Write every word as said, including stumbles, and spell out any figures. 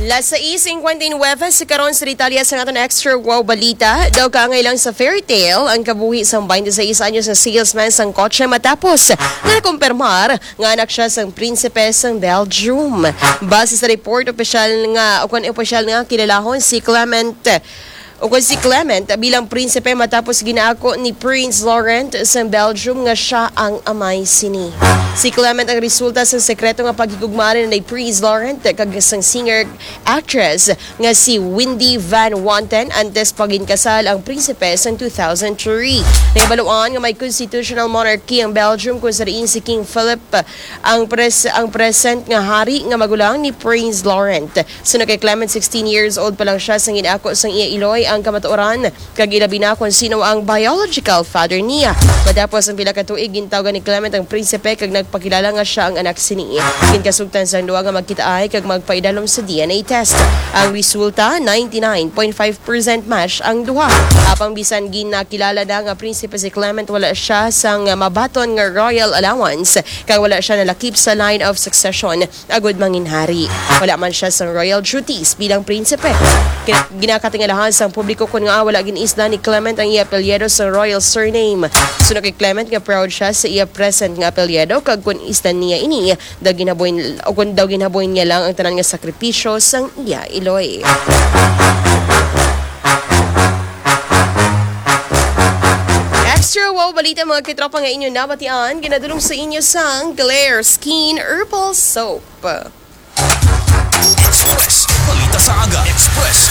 Las sais cincuenta y nueve sa karon sa Italia sa aton extra wow balita. Daw ka lang sa fairy tale ang kabuhi sa twenty-six anyos na salesman sang kotse matapos nga kumpirmar nga anak siya sang prinsipe sang Belgium. Base sa report opisyal nga o kun opisyal nga kilalahon si Clement O kung si Clement bilang prinsipe matapos ginaako ni Prince Laurent sa Belgium nga siya ang amay sini. Si Clement ang resulta sa sekreto nga paghigugmaan ni Prince Laurent kag sang singer actress nga si Wendy Van Wanten antes paginkasal ang prinsipe sa two thousand three. Naibaluan nga may constitutional monarchy ang Belgium kung sariin si King Philip ang pres ang present nga hari nga magulang ni Prince Laurent. Sunod kay Clement, sixteen years old pa lang siya sang ginaako sang iya Iloy ang kamatuoran kag ilabi na kung sino ang biological father niya. Matapos ang pila ka tuig gintawagan ni Clement ang prinsipe kag nagpakilala nga siya ang anak sini. Ginkasugtan sa duwa nga magkitaay kag magpaidalom sa D N A test. Ang resulta ninety-nine point five percent match ang duha. Apang bisan ginakilala na nga prinsipe si Clement, wala siya sang mabaton nga royal allowance kag wala siya nalakip sa line of succession agud manginhari. Wala man siya sang royal duties bilang prinsipe. Ginakatingalahan sa publiko kung nga wala ginisda ni Clement ang iya apelyido sa royal surname. Sunod kay Clement nga proud siya sa iya present nga apelyido kag kung isda niya ini daw ginabuhin o kung daw ginabuhin niya lang ang tanan nga sakripisyo sang iya Iloy. Extra wow balita mga kitropa nga inyo nabatian ginadulong sa inyo sang Glare Skin Herbal Soap. Express, balita sa aga. Express.